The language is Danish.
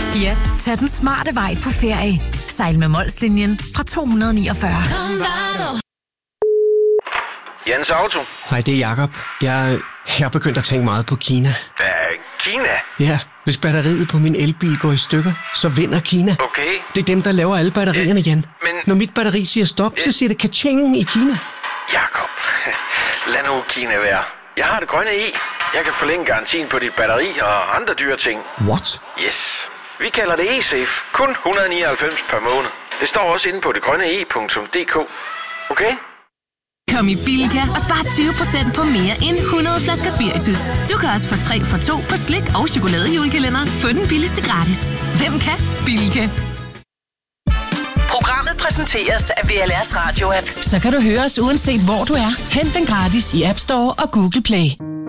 Ja, tag den smarte vej på ferie. Sejl med Molslinjen fra 249. Jens Auto. Hej, det er Jakob. Jeg er begyndt at tænke meget på Kina. Kina? Ja, hvis batteriet på min elbil går i stykker, så vinder Kina. Okay. Det er dem, der laver alle batterierne igen. Men... Når mit batteri siger stop, så siger det ka-ching i Kina. Jakob, lad nu Kina være. Jeg har det grønne E. Jeg kan forlænge garantien på dit batteri og andre dyre ting. What? Yes. Vi kalder det eSafe. Kun 199 per måned. Det står også inde på detgrønnee.dk. Okay? Kom i Bilka og spar 20% på mere end 100 flasker spiritus. Du kan også få 3 for 2 på slik og chokoladejulekalender. Få den billigste gratis. Hvem kan? Bilka. Programmet præsenteres af VLR's Radio-app. Så kan du høre os uanset hvor du er. Hent den gratis i App Store og Google Play.